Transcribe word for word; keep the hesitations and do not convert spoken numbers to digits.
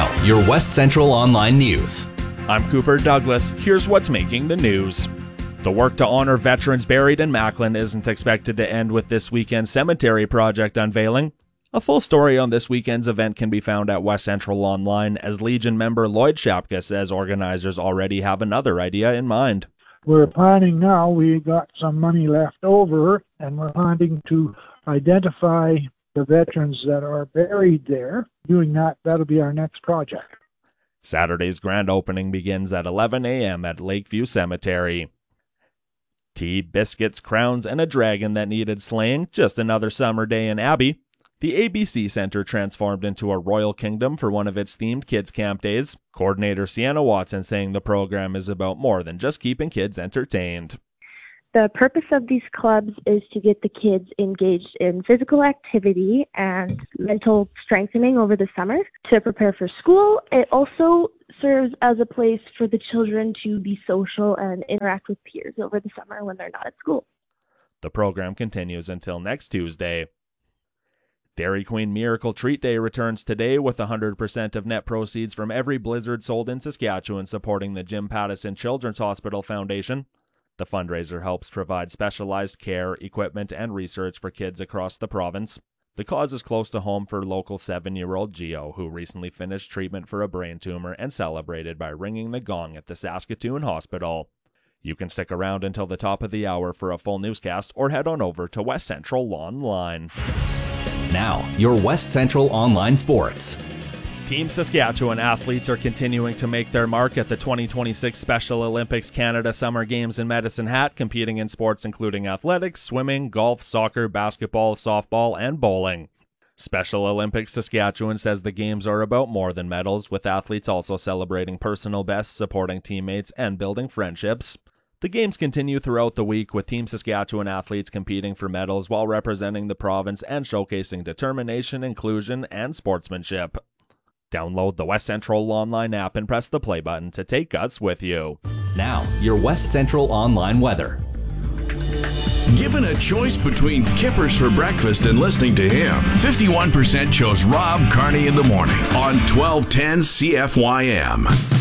Now, your West Central Online News. I'm Cooper Douglas. Here's what's making the news. The work to honor veterans buried in Macklin isn't expected to end with this weekend's cemetery project unveiling. A full story on this weekend's event can be found at West Central Online, as Legion member Lloyd Shapka says organizers already have another idea in mind. We're planning now, we got some money left over, and we're planning to identify the veterans that are buried there. Doing that, that'll be our next project. Saturday's grand opening begins at eleven a.m. at Lakeview Cemetery. Tea, biscuits, crowns, and a dragon that needed slaying. Just another summer day in Abbey. The A B C Centre transformed into a royal kingdom for one of its themed kids' camp days. Coordinator Sienna Watson saying the program is about more than just keeping kids entertained. The purpose of these clubs is to get the kids engaged in physical activity and mental strengthening over the summer to prepare for school. It also serves as a place for the children to be social and interact with peers over the summer when they're not at school. The program continues until next Tuesday. Dairy Queen Miracle Treat Day returns today with one hundred percent of net proceeds from every blizzard sold in Saskatchewan supporting the Jim Pattison Children's Hospital Foundation. The fundraiser helps provide specialized care, equipment, and research for kids across the province. The cause is close to home for local seven-year-old Gio, who recently finished treatment for a brain tumor and celebrated by ringing the gong at the Saskatoon Hospital. You can stick around until the top of the hour for a full newscast or head on over to West Central Online. Now, your West Central Online Sports. Team Saskatchewan athletes are continuing to make their mark at the twenty twenty-six Special Olympics Canada Summer Games in Medicine Hat, competing in sports including athletics, swimming, golf, soccer, basketball, softball, and bowling. Special Olympics Saskatchewan says the games are about more than medals, with athletes also celebrating personal bests, supporting teammates, and building friendships. The games continue throughout the week, with Team Saskatchewan athletes competing for medals while representing the province and showcasing determination, inclusion, and sportsmanship. Download the West Central Online app and press the play button to take us with you. Now, your West Central Online weather. Given a choice between Kippers for breakfast and listening to him, fifty-one percent chose Rob Carney in the morning on twelve ten C F Y M.